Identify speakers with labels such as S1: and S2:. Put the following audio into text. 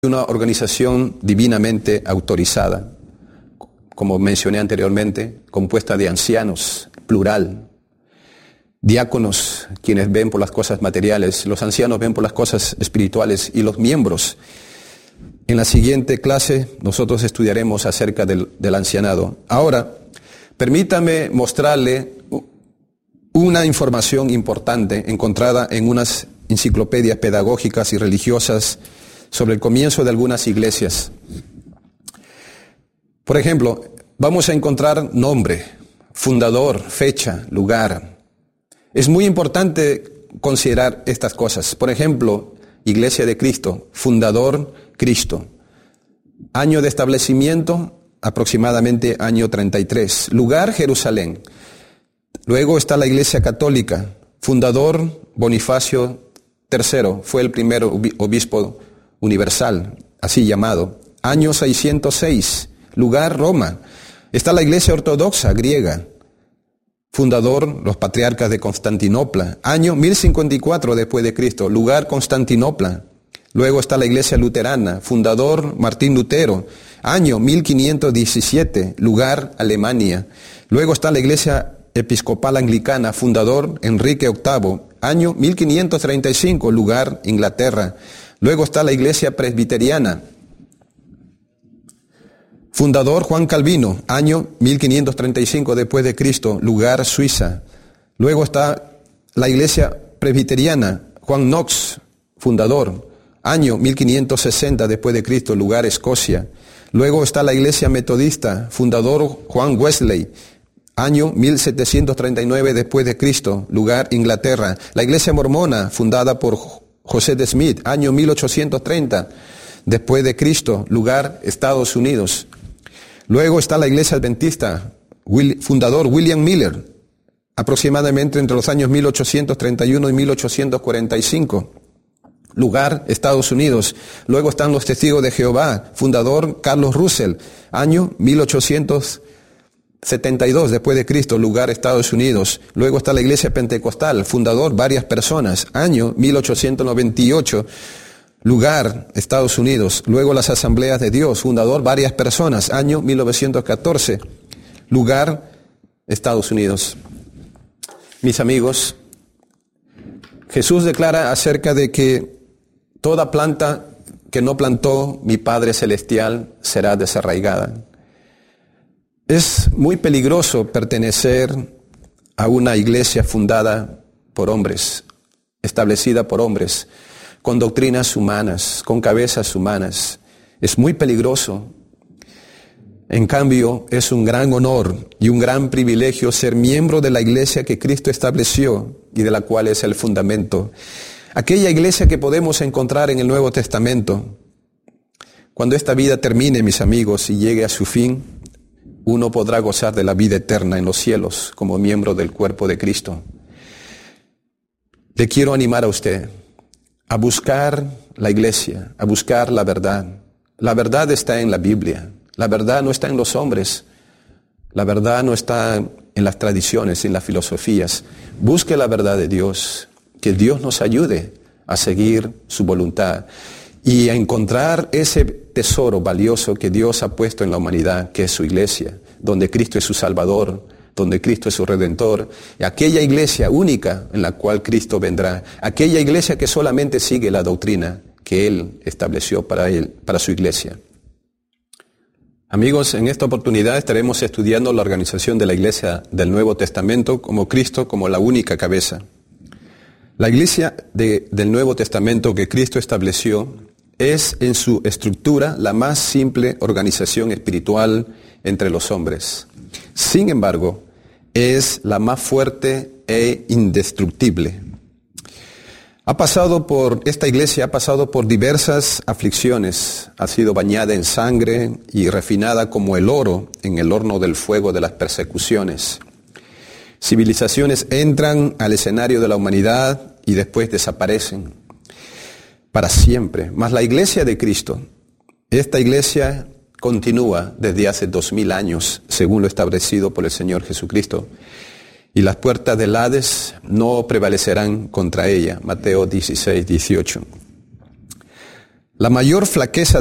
S1: una organización divinamente autorizada, como mencioné anteriormente, compuesta de ancianos, plural, diáconos, quienes ven por las cosas materiales, los ancianos ven por las cosas espirituales, y los miembros. En la siguiente clase nosotros estudiaremos acerca del ancianado. Ahora, permítame mostrarle una información importante encontrada en unas enciclopedias pedagógicas y religiosas sobre el comienzo de algunas iglesias. Por ejemplo, vamos a encontrar nombre, fundador, fecha, lugar. Es muy importante considerar estas cosas. Por ejemplo, Iglesia de Cristo, fundador Cristo. Año de establecimiento, aproximadamente año 33. Lugar, Jerusalén. Luego está la Iglesia Católica, fundador Bonifacio III, fue el primer obispo universal, así llamado. Año 606, lugar Roma. Está la Iglesia Ortodoxa griega, fundador los patriarcas de Constantinopla. Año 1054 después de Cristo, lugar Constantinopla. Luego está la Iglesia Luterana, fundador Martín Lutero. Año 1517, lugar Alemania. Luego está la Iglesia Episcopal Anglicana, fundador Enrique VIII. Año 1535, lugar Inglaterra. Luego está la Iglesia Presbiteriana, fundador Juan Calvino, año 1535 después de Cristo, lugar Suiza. Luego está la Iglesia Presbiteriana, Juan Knox, fundador, año 1560 después de Cristo, lugar Escocia. Luego está la Iglesia Metodista, fundador Juan Wesley, año 1739 después de Cristo, lugar Inglaterra. La Iglesia Mormona, fundada por José de Smith, año 1830 después de Cristo, lugar Estados Unidos. Luego está la Iglesia Adventista, fundador William Miller, aproximadamente entre los años 1831 y 1845, lugar Estados Unidos. Luego están los Testigos de Jehová, fundador Carlos Russell, año 1872 después de Cristo, lugar Estados Unidos. Luego está la Iglesia Pentecostal, fundador varias personas, año 1898, lugar Estados Unidos. Luego las Asambleas de Dios, fundador varias personas, año 1914, lugar Estados Unidos. Mis amigos, Jesús declara acerca de que toda planta que no plantó mi Padre Celestial será desarraigada. Es muy peligroso pertenecer a una iglesia fundada por hombres, establecida por hombres, con doctrinas humanas, con cabezas humanas. Es muy peligroso. En cambio, es un gran honor y un gran privilegio ser miembro de la iglesia que Cristo estableció y de la cual es el fundamento. Aquella iglesia que podemos encontrar en el Nuevo Testamento. Cuando esta vida termine, mis amigos, y llegue a su fin, uno podrá gozar de la vida eterna en los cielos como miembro del cuerpo de Cristo. Le quiero animar a usted a buscar la iglesia, a buscar la verdad. La verdad está en la Biblia. La verdad no está en los hombres. La verdad no está en las tradiciones, en las filosofías. Busque la verdad de Dios. Que Dios nos ayude a seguir su voluntad y a encontrar ese tesoro valioso que Dios ha puesto en la humanidad, que es su iglesia, donde Cristo es su Salvador, donde Cristo es su Redentor, y aquella iglesia única en la cual Cristo vendrá, aquella iglesia que solamente sigue la doctrina que Él estableció para su iglesia. Amigos, en esta oportunidad estaremos estudiando la organización de la iglesia del Nuevo Testamento como Cristo como la única cabeza. La iglesia del Nuevo Testamento que Cristo estableció es en su estructura la más simple organización espiritual entre los hombres. Sin embargo, es la más fuerte e indestructible. Esta iglesia ha pasado por diversas aflicciones, ha sido bañada en sangre y refinada como el oro en el horno del fuego de las persecuciones. Civilizaciones entran al escenario de la humanidad y después desaparecen para siempre. Mas la iglesia de Cristo, esta iglesia continúa desde hace 2000 años, según lo establecido por el Señor Jesucristo. Y las puertas del Hades no prevalecerán contra ella. Mateo 16, 18. La mayor flaqueza